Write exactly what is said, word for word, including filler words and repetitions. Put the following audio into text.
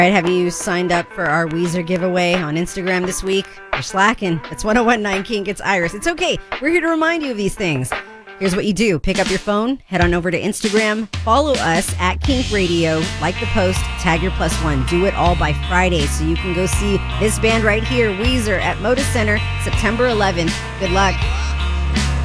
All right, have you signed up for our Weezer giveaway on Instagram this week? You're slacking. It's one oh one nine Kink. It's Iris. It's okay. We're here to remind you of these things. Here's what you do. Pick up your phone, head on over to Instagram, follow us at Kink Radio, like the post, tag your plus one. Do it all by Friday so you can go see this band right here, Weezer, at Moda Center, September eleventh. Good luck.